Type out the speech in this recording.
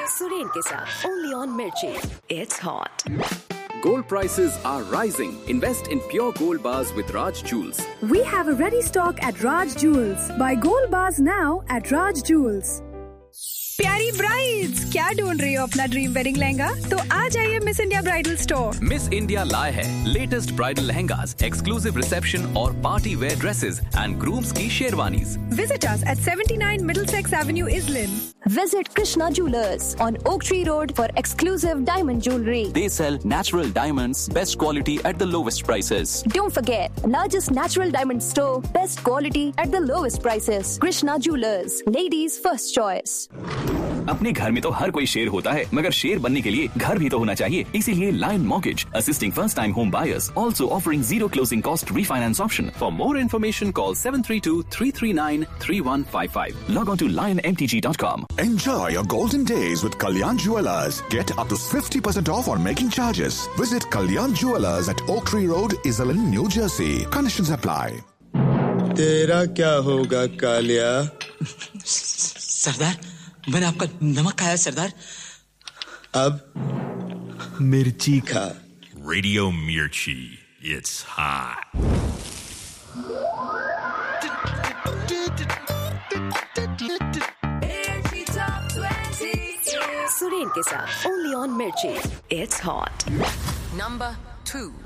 सुरेन के साथ only on Mirchi. It's hot. Gold prices are rising. Invest in pure gold bars with Raj Jewels. We have a ready stock at Raj Jewels. Buy gold bars now at Raj Jewels. प्यारी brides, क्या ढूंढ रही हो अपना dream wedding lehenga? तो आ जाइए miss India bridal store. Miss India लाए है latest bridal lehengas, exclusive reception और party wear dresses and grooms की sherwanis. Visit us at 79 Middlesex Avenue, Islin. Visit Krishna Jewelers on Oak Tree Road for exclusive diamond jewelry. They sell natural diamonds, best quality at the lowest prices. Don't forget, largest natural diamond store, best quality at the lowest prices. Krishna Jewelers, ladies' first choice. अपने घर में तो हर कोई शेर होता है, मगर शेर बनने के लिए घर भी तो होना चाहिए। इसीलिए Lion Mortgage, assisting first-time home buyers, also offering zero closing cost refinance option. For more information, call 732-339-3155. Log on to lionmtg.com. Enjoy your golden days with Kalyan Jewelers. Get up to 50% off on making charges. Visit Kalyan Jewelers at Oak Tree Road, Islin, New Jersey. Conditions apply. तेरा क्या होगा कालिया? सरदार, मैंने आपका नमक खाया सरदार। अब मिर्ची खा। Radio Mirchi, it's hot. Suren के साथ only on Mirchi. It's hot. Number 2.